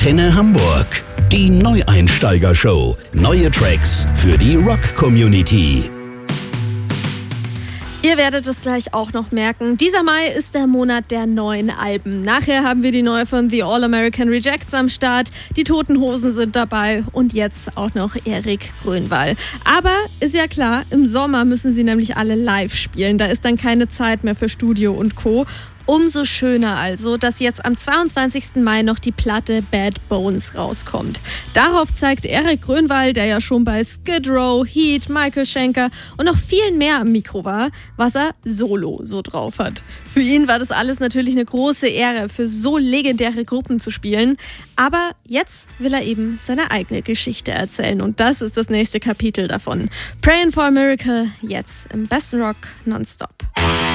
Antenne Hamburg. Die Neueinsteiger-Show. Neue Tracks für die Rock-Community. Ihr werdet es gleich auch noch merken. Dieser Mai ist der Monat der neuen Alben. Nachher haben wir die neue von The All American Rejects am Start. Die Toten Hosen sind dabei und jetzt auch noch Erik Grönwall. Aber ist ja klar, im Sommer müssen sie nämlich alle live spielen. Da ist dann keine Zeit mehr für Studio und Co. Umso schöner also, dass jetzt am 22. Mai noch die Platte Bad Bones rauskommt. Darauf zeigt Erik Grönwall, der ja schon bei Skid Row, Heat, Michael Schenker und noch viel mehr am Mikro war, was er solo so drauf hat. Für ihn war das alles natürlich eine große Ehre, für so legendäre Gruppen zu spielen. Aber jetzt will er eben seine eigene Geschichte erzählen und das ist das nächste Kapitel davon. Praying for a Miracle, jetzt im besten Rock nonstop.